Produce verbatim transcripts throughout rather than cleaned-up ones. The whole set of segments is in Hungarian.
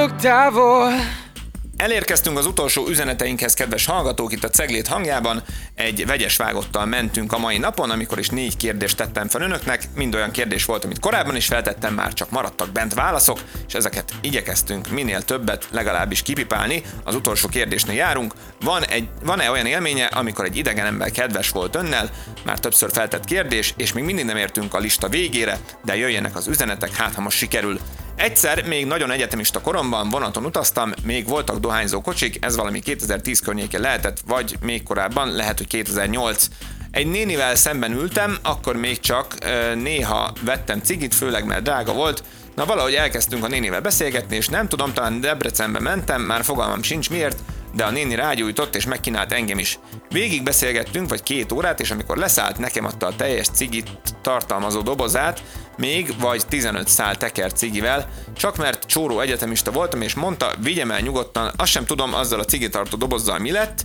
Távol. Elérkeztünk az utolsó üzeneteinkhez, kedves hallgatók, itt a Ceglét hangjában. Egy vegyes vágottal mentünk a mai napon, amikor is négy kérdést tettem fel önöknek. Mind olyan kérdés volt, amit korábban is feltettem, már csak maradtak bent válaszok, és ezeket igyekeztünk minél többet legalábbis kipipálni. Az utolsó kérdésnél járunk. Van egy, van-e olyan élménye, amikor egy idegen ember kedves volt önnel? Már többször feltett kérdés, és még mindig nem értünk a lista végére, de jöjjenek az üzenetek, hát ha most sikerül. Egyszer, még nagyon egyetemista koromban vonaton utaztam, még voltak dohányzó kocsik, ez valami kétezer-tíz környékén lehetett, vagy még korábban, lehet, hogy kétezer-nyolc. Egy nénivel szemben ültem, akkor még csak e, néha vettem cigit, főleg mert drága volt. Na valahogy elkezdtünk a nénivel beszélgetni, és nem tudom, talán Debrecenbe mentem, már fogalmam sincs miért, de a néni rágyújtott és megkínált engem is. Végig beszélgettünk vagy két órát, és amikor leszállt, nekem adta a teljes cigit tartalmazó dobozát, még vagy tizenöt szál teker cigivel, csak mert csóró egyetemista voltam, és mondta, vigyem el nyugodtan, azt sem tudom azzal a cigitartó dobozzal mi lett,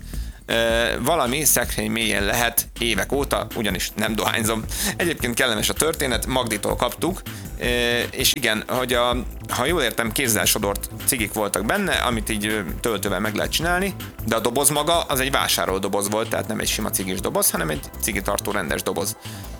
e, valami szekrény mélyen lehet évek óta, ugyanis nem dohányzom. Egyébként kellemes a történet, Magditól kaptuk, e, és igen, hogy a, ha jól értem, kézzel sodort cigik voltak benne, amit így töltővel meg lehet csinálni, de a doboz maga az egy vásárolt doboz volt, tehát nem egy sima cigis doboz, hanem egy cigitartó rendes doboz.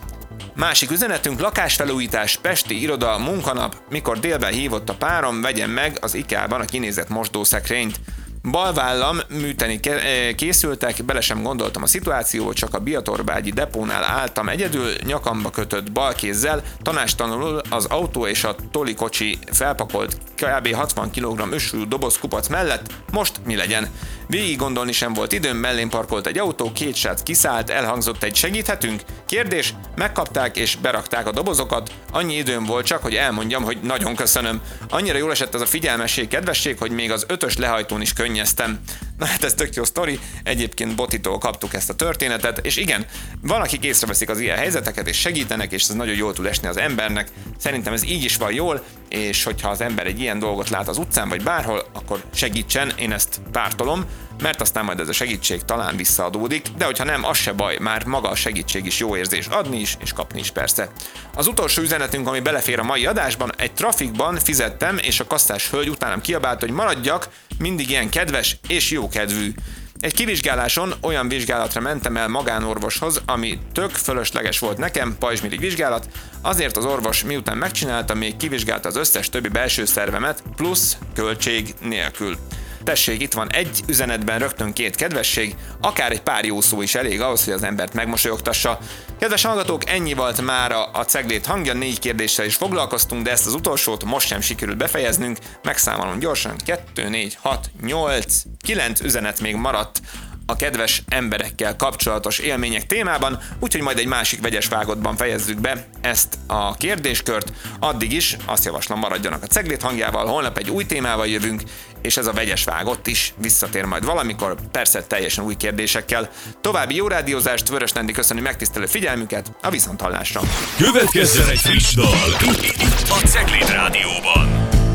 Másik üzenetünk, lakásfelújítás, pesti iroda, munkanap, mikor délben hívott a párom, vegyem meg az IKEA-ban a kinézett mosdószekrényt. Bal vállam műteni készültek, bele sem gondoltam a szituációba, csak a Biatorbágyi depónál álltam egyedül, nyakamba kötött bal kézzel, tanástalanul az autó és a tolikocsi felpakolt kb. hatvan kilogramm ösülő doboz kupac mellett, most mi legyen? Végig gondolni sem volt időm, mellén parkolt egy autó, két srác kiszállt, elhangzott egy segíthetünk? Kérdés, megkapták és berakták a dobozokat, annyi időm volt csak, hogy elmondjam, hogy nagyon köszönöm. Annyira jól esett ez a figyelmesség, kedvesség, hogy még az ötös lehajtón is könnyeztem. Na hát ez tök jó sztori, egyébként Botitól kaptuk ezt a történetet, és igen, van, akik észreveszik az ilyen helyzeteket, és segítenek, és ez nagyon jól tud esni az embernek. Szerintem ez így is van jól, és hogyha az ember egy ilyen dolgot lát az utcán, vagy bárhol, akkor segítsen, én ezt pártolom, mert aztán majd ez a segítség talán visszaadódik, de hogyha nem, az se baj, már maga a segítség is jó érzés adni is, és kapni is persze. Az utolsó üzenetünk, ami belefér a mai adásban, egy trafikban fizettem, és a kasszás hölgy utánam kiabált, hogy maradjak, mindig ilyen kedves és jókedvű. Egy kivizsgáláson olyan vizsgálatra mentem el magánorvoshoz, ami tök fölösleges volt nekem, pajzsmirigy vizsgálat, azért az orvos miután megcsinálta, még kivizsgálta az összes többi belső szervemet, plusz költség nélkül. Tessék, itt van egy üzenetben rögtön két kedvesség, akár egy pár jó szó is elég ahhoz, hogy az embert megmosolyogtassa. Kedves hallgatók, ennyi volt már a Ceglét hangja, négy kérdéssel is foglalkoztunk, de ezt az utolsót most sem sikerült befejeznünk. Megszámolom gyorsan, kettő, négy, hat, nyolc, kilenc üzenet még maradt a kedves emberekkel kapcsolatos élmények témában, úgyhogy majd egy másik vegyes vágotban fejezzük be ezt a kérdéskört. Addig is azt javaslom, maradjanak a Ceglét hangjával, holnap egy új témával jövünk, és ez a vegyes vágott is visszatér majd valamikor, persze teljesen új kérdésekkel. További jó rádiózást, Vörös Nándi köszöni megtisztelő figyelmüket, a viszonthallásra. Következzen egy friss dal itt a Ceglét Rádióban.